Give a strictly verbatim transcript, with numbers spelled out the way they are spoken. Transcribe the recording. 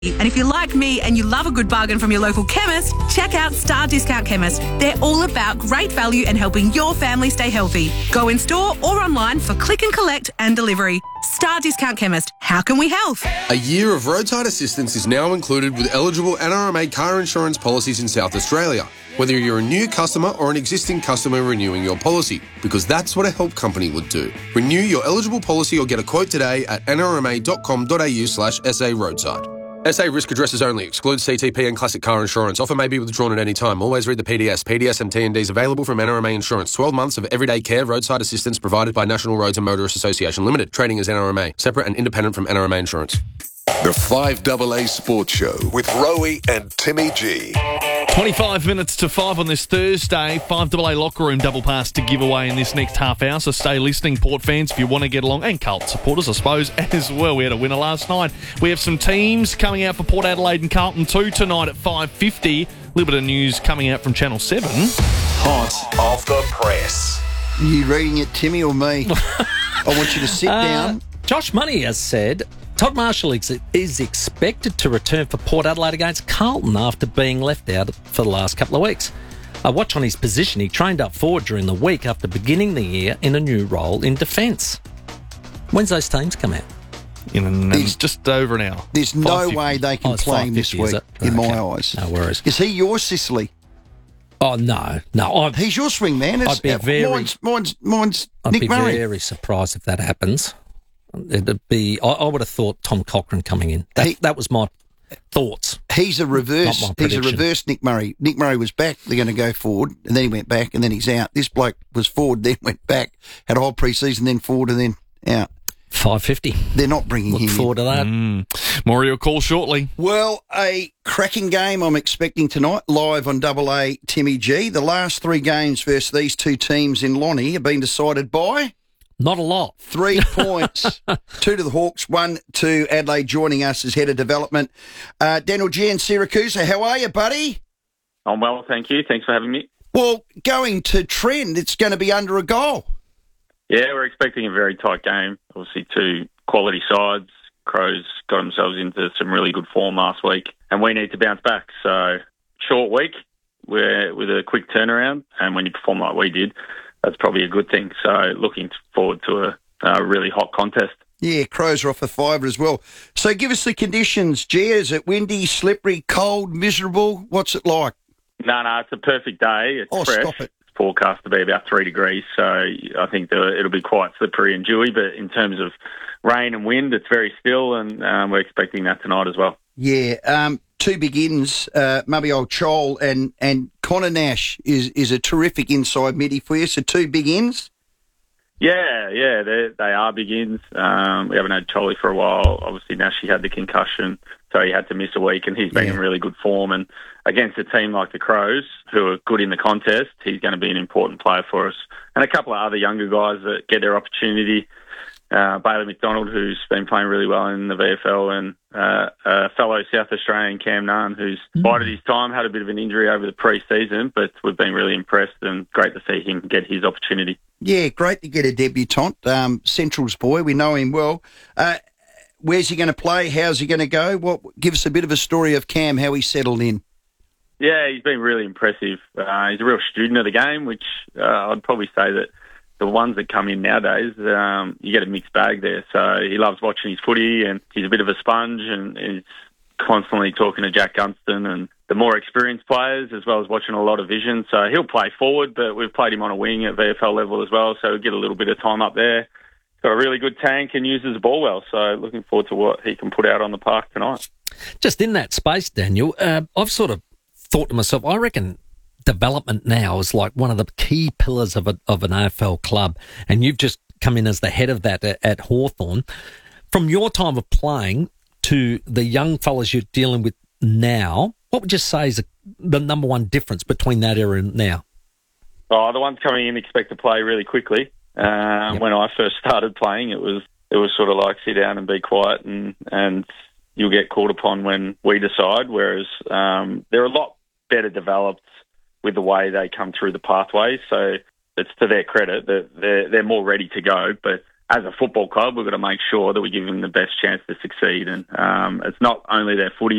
And if you're like me and you love a good bargain from your local chemist, check out Star Discount Chemist. They're all about great value and helping your family stay healthy. Go in store or online for click and collect and delivery. Star Discount Chemist. How can we help? A year of roadside assistance is now included with eligible N R M A car insurance policies in South Australia, whether you're a new customer or an existing customer renewing your policy, because that's what a help company would do. Renew your eligible policy or get a quote today at n r m a dot com dot a u slash s a roadside. S A risk addresses only. Excludes C T P and classic car insurance. Offer may be withdrawn at any time. Always read the P D S. P D S and T and Ds available from N R M A Insurance. twelve months of everyday care roadside assistance provided by National Roads and Motorists Association Limited. Trading as N R M A. Separate and independent from N R M A Insurance. The five A A Sports Show with Rowie and Timmy G. twenty-five minutes to five on this Thursday. five A A Locker Room double pass to give away in this next half hour. So stay listening, Port fans, if you want to get along. And Carlton supporters, I suppose, as well. We had a winner last night. We have some teams coming out for Port Adelaide and Carlton two tonight at five fifty. A little bit of news coming out from Channel seven. Hot off the press. Are you reading it, Timmy, or me? I want you to sit Uh, down. Josh Money has said Todd Marshall is, is expected to return for Port Adelaide against Carlton after being left out for the last couple of weeks. A watch on his position. He trained up forward during the week after beginning the year in a new role in defence. When's those teams come out? In an, There's- just over an hour. There's no five fifty. way they can Oh, it's play him this five fifty, is week, it? in my Okay. eyes. No worries. Is he your Sicily? Oh, no. No, I'd, He's your swing man. It's, I'd be very- Mine's, mine's, mine's I'd Nick be Murray. very surprised if that happens. It'd be. I, I would have thought Tom Cochrane coming in. That, He- that was my thoughts. He's a reverse. Not my He's a prediction. reverse Nick Murray. Nick Murray was back. They're going to go forward, and then he went back, and then he's out. This bloke was forward, then went back, had a whole pre-season, then forward, and then out. five fifty. They're not bringing Look him forward in. to that. Mm. More of your call shortly. Well, a cracking game I'm expecting tonight, live on Double A Timmy G. The last three games versus these two teams in Lonnie have been decided by Not a lot. three points. Two to the Hawks, one to Adelaide, joining us as head of development. Uh, Daniel G in Syracuse, how are you, buddy? I'm well, thank you. Thanks for having me. Well, going to trend, it's going to be under a goal. Yeah, we're expecting a very tight game. Obviously, two quality sides. Crows got themselves into some really good form last week, and we need to bounce back. So, short week, we're with a quick turnaround, and when you perform like we did, that's probably a good thing. So, looking forward to a, a really hot contest. Yeah, Crows are off a fiver as well. So give us the conditions, G. Is it windy, slippery, cold, miserable? What's it like? No, no, it's a perfect day. It's Oh, fresh. stop it. It's forecast to be about three degrees, so I think the, it'll be quite slippery and dewy. But in terms of rain and wind, it's very still, and um, we're expecting that tonight as well. Yeah, um, two big ins, uh, Mubby Old Chol and, and Connor Nash is, is a terrific inside midi for you. So two big ins. Yeah, yeah, they they are big ins. Um, we haven't had Cholly for a while. Obviously, Nash, he had the concussion, so he had to miss a week, and he's been Yeah. in really good form. And against a team like the Crows, who are good in the contest, he's going to be an important player for us. And a couple of other younger guys that get their opportunity. Uh, Bailey McDonald, who's been playing really well in the V F L, and uh, a fellow South Australian, Cam Nunn, who's Mm. bided his time, had a bit of an injury over the pre-season, but we've been really impressed and great to see him get his opportunity. Yeah, great to get a debutant. Um, Central's boy, we know him well. Uh, where's he going to play? How's he going to go? What? Give us a bit of a story of Cam, how he settled in. Yeah, he's been really impressive. Uh, he's a real student of the game, which uh, I'd probably say that the ones that come in nowadays, um, you get a mixed bag there. So he loves watching his footy, and he's a bit of a sponge, and he's constantly talking to Jack Gunston and the more experienced players, as well as watching a lot of vision. So he'll play forward, but we've played him on a wing at V F L level as well, so we'll get a little bit of time up there. He's got a really good tank and uses the ball well, so looking forward to what he can put out on the park tonight. Just in that space, Daniel, uh, I've sort of thought to myself, I reckon development now is like one of the key pillars of a, of an A F L club, and you've just come in as the head of that at, at Hawthorn. From your time of playing to the young fellas you're dealing with now, what would you say is the number one difference between that era and now? Oh, the ones coming in expect to play really quickly. Uh, Yep. When I first started playing, it was it was sort of like sit down and be quiet, and and you'll get called upon when we decide. Whereas um, they're a lot better developed with the way they come through the pathways. So it's to their credit that they're they're more ready to go. But as a football club, we've got to make sure that we give them the best chance to succeed. And um, it's not only their footy